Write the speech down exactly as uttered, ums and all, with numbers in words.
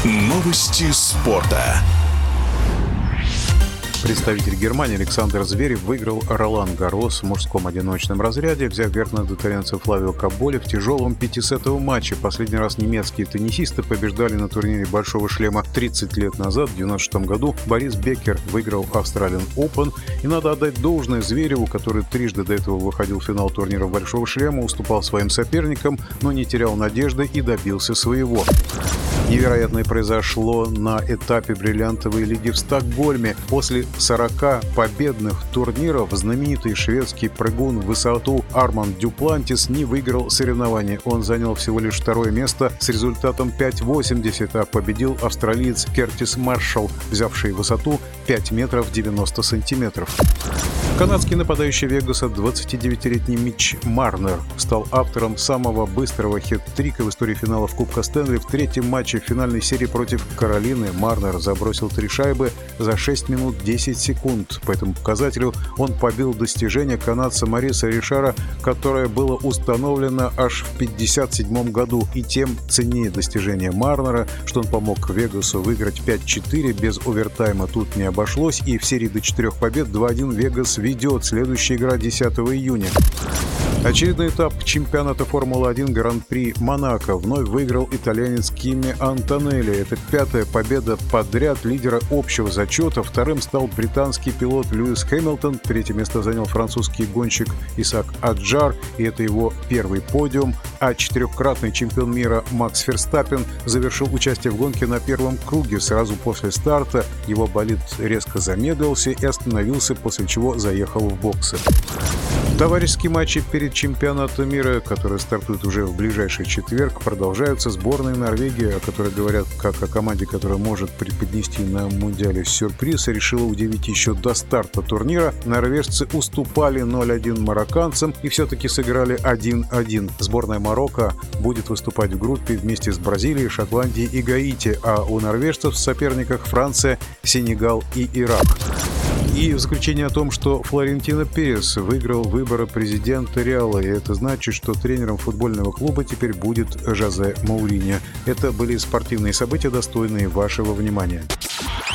Новости спорта. Представитель Германии Александр Зверев выиграл Ролан-Гаррос в мужском одиночном разряде, взяв верх над итальянцем Флавио Каболли в тяжелом пятисетовом матче. Последний раз немецкие теннисисты побеждали на турнире «Большого шлема» тридцать лет назад, в девяносто шестом году. Борис Беккер выиграл Australian Open. И надо отдать должное Звереву, который трижды до этого выходил в финал турнира «Большого шлема», уступал своим соперникам, но не терял надежды и добился своего. Невероятное произошло на этапе бриллиантовой лиги в Стокгольме. После сорока победных турниров знаменитый шведский прыгун в высоту Арман Дюплантис не выиграл соревнования. Он занял всего лишь второе место с результатом пять восемьдесят, а победил австралиец Кертис Маршалл, взявший высоту пять метров девяносто сантиметров. Канадский нападающий Вегаса двадцатидевятилетний Митч Марнер стал автором самого быстрого хет-трика в истории финалов Кубка Стэнли. В третьем матче финальной серии против Каролины Марнер забросил три шайбы за шесть минут десять секунд. По этому показателю он побил достижение канадца Мариса Ришара, которое было установлено аж в пятьдесят седьмом году. И тем ценнее достижение Марнера, что он помог Вегасу выиграть пять четыре. Без овертайма тут не обошлось, и в серии до четырех побед два один Вегас ведет. Следующая игра десятого июня. Очередной этап чемпионата Формулы-один Гран-при Монако вновь выиграл итальянец Кими Антонелли. Это пятая победа подряд лидера общего зачета. Вторым стал британский пилот Льюис Хэмилтон. Третье место занял французский гонщик Исаак Аджар, и это его первый подиум. А четырехкратный чемпион мира Макс Ферстаппен завершил участие в гонке на первом круге. Сразу после старта его болид резко замедлился и остановился, после чего заехал в боксы. Товарищеские матчи перед чемпионатом мира, которые стартуют уже в ближайший четверг, продолжаются. Сборная Норвегии, о которой говорят как о команде, которая может преподнести на Мундиале сюрприз, решила удивить еще до старта турнира. Норвежцы уступали ноль один марокканцам и все-таки сыграли один один. Сборная Марокко будет выступать в группе вместе с Бразилией, Шотландией и Гаити, а у норвежцев в соперниках Франция, Сенегал и Ирак. И в заключение о том, что Флорентино Перес выиграл выборы президента Реала, и это значит, что тренером футбольного клуба теперь будет Жозе Моуриньо. Это были спортивные события, достойные вашего внимания.